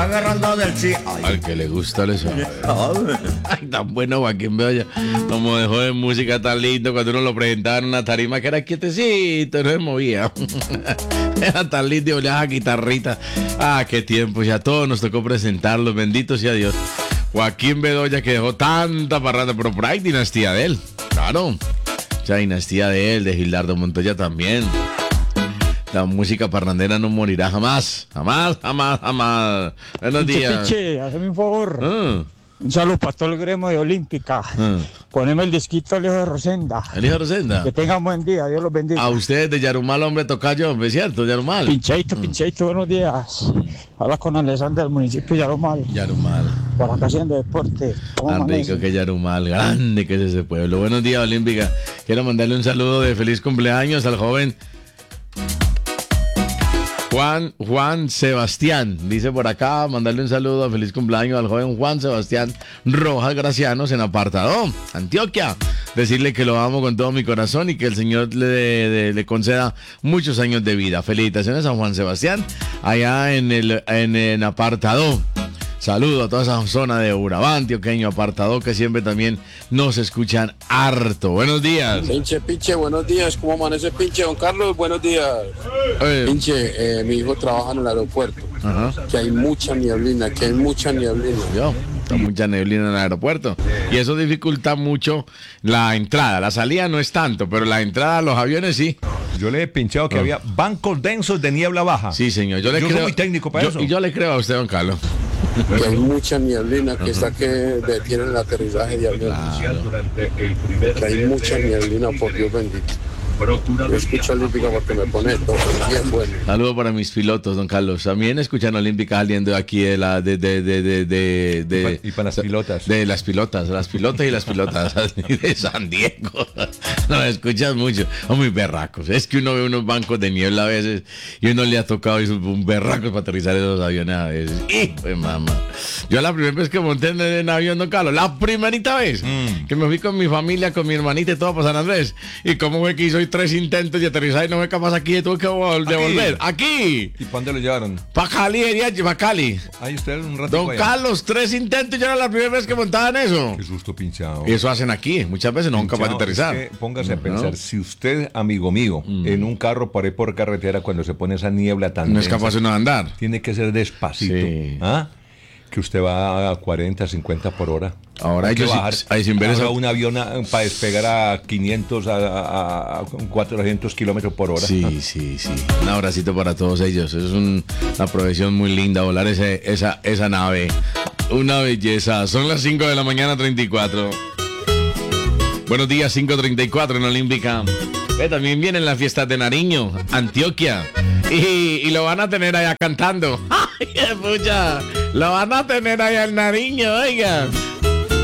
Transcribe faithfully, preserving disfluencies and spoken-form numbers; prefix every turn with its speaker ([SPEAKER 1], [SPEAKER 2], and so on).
[SPEAKER 1] Agarrando del sí. Ay.
[SPEAKER 2] Al que le gusta le sabe. Ay, tan bueno Joaquín Bedoya. Como dejó de música tan lindo cuando uno lo presentaba en una tarima que era quietecito, no se movía. Era tan lindo y olía a guitarrita. Ah, qué tiempo, ya todos nos tocó presentarlos, bendito sea Dios. Joaquín Bedoya, que dejó tanta parranda, pero por ahí dinastía de él, claro. Ya dinastía de él, de Gildardo Montoya también. La música parrandera no morirá jamás, jamás, jamás, jamás. Buenos
[SPEAKER 3] Piche,
[SPEAKER 2] días.
[SPEAKER 3] piche, hazme un favor.
[SPEAKER 2] Ah,
[SPEAKER 3] Un saludo para todo el gremio de Olímpica.
[SPEAKER 2] ah.
[SPEAKER 3] Poneme el disquito al hijo de Rosenda.
[SPEAKER 2] El hijo de Rosenda.
[SPEAKER 3] Que tengan buen día, Dios los bendiga.
[SPEAKER 2] A ustedes de Yarumal, hombre, tocayo, hombre, ¿cierto? Yarumal.
[SPEAKER 3] Pincheito, pincheito, buenos días. Habla con Alessandra del municipio de Yarumal.
[SPEAKER 2] Yarumal.
[SPEAKER 3] Por acá haciendo deporte. ¿Cómo
[SPEAKER 2] Tan
[SPEAKER 3] amanece?
[SPEAKER 2] rico que Yarumal, grande que es ese pueblo. Buenos días, Olímpica. Quiero mandarle un saludo de feliz cumpleaños al joven Juan, Juan Sebastián, dice por acá, mandarle un saludo a feliz cumpleaños al joven Juan Sebastián Rojas Gracianos en Apartadó, Antioquia. Decirle que lo amo con todo mi corazón y que el Señor le, le, le conceda muchos años de vida. Felicitaciones a Juan Sebastián, allá en el en, en Apartadó. Saludo a toda esa zona de Urabá, antioqueño, Apartadó, que siempre también nos escuchan harto. Buenos días.
[SPEAKER 4] Pinche, pinche, buenos días. ¿Cómo amanece, pinche? Don Carlos, buenos días.
[SPEAKER 2] Eh,
[SPEAKER 4] Pinche, eh, mi hijo trabaja en el aeropuerto.
[SPEAKER 2] Ajá.
[SPEAKER 4] Que hay mucha nieblina, que hay mucha nieblina.
[SPEAKER 2] Yo, está mucha neblina en el aeropuerto y eso dificulta mucho la entrada. La salida no es tanto, pero la entrada a los aviones sí.
[SPEAKER 5] Yo le he pinchado que había bancos densos de niebla baja.
[SPEAKER 2] Sí, señor. Yo le
[SPEAKER 5] Yo
[SPEAKER 2] creo.
[SPEAKER 5] soy muy técnico para
[SPEAKER 2] yo-
[SPEAKER 5] eso.
[SPEAKER 2] Y yo le creo a usted, don Carlos.
[SPEAKER 4] Que hay mucha nieblina, que está que detienen el aterrizaje de avión. Que hay mucha nieblina, por Dios bendito. Yo escucho Olímpica porque me pone todo bien bueno.
[SPEAKER 2] Saludo para mis pilotos, don Carlos. También escuchan Olímpica saliendo de aquí de la de de de de de, de-
[SPEAKER 5] Y para las pilotas.
[SPEAKER 2] De las pilotas, las pilotas y las pilotas de San Diego. No, escuchas mucho. Son muy berracos. Es que uno ve unos bancos de niebla a veces y uno le ha tocado y son un berracos para aterrizar esos aviones a veces. ¡Hijo de mamá! Yo la primera vez que monté en el avión, don Carlos, la primerita vez
[SPEAKER 5] Mm.
[SPEAKER 2] que me fui con mi familia, con mi hermanita y todo para San Andrés. ¿Y cómo fue que hizo tres intentos de aterrizar y no fue capaz aquí y tuve que vol-
[SPEAKER 5] Aquí.
[SPEAKER 2] devolver? ¡Aquí!
[SPEAKER 5] ¿Y para dónde lo llevaron?
[SPEAKER 2] Pa' Cali, pa' Cali.
[SPEAKER 5] Ahí usted un ratito
[SPEAKER 2] Don
[SPEAKER 5] allá.
[SPEAKER 2] Carlos, tres intentos y era la primera vez que montaban eso.
[SPEAKER 5] Qué susto pinchado.
[SPEAKER 2] Y eso hacen aquí, muchas veces no son capaces de
[SPEAKER 5] Pinchado,
[SPEAKER 2] aterrizar.
[SPEAKER 5] es que póngase a
[SPEAKER 2] No.
[SPEAKER 5] pensar, si usted, amigo mío, en un carro por ahí por carretera, cuando se pone esa niebla tan
[SPEAKER 2] No es
[SPEAKER 5] densa,
[SPEAKER 2] capaz uno de andar.
[SPEAKER 5] tiene que ser despacito.
[SPEAKER 2] Sí.
[SPEAKER 5] ¿Ah? Que usted va a cuarenta, cincuenta por hora.
[SPEAKER 2] Ahora
[SPEAKER 5] hay que
[SPEAKER 2] ellos sí-
[SPEAKER 5] bajar.
[SPEAKER 2] ahí sin ver
[SPEAKER 5] Ahora
[SPEAKER 2] esa-
[SPEAKER 5] un avión a- para despegar a quinientos, a, a- a cuatrocientos kilómetros por hora.
[SPEAKER 2] Sí, sí, sí. Un abracito para todos ellos. Es un- una profesión muy linda volar ese, esa, esa nave. Una belleza. Son las cinco de la mañana, treinta y cuatro. Buenos días, cinco treinta y cuatro en Olímpica. Ve, también vienen las fiestas de Nariño, Antioquia. Y, y lo van a tener allá cantando. ¡Ay, qué pucha! Lo van a tener allá en Nariño, oiga.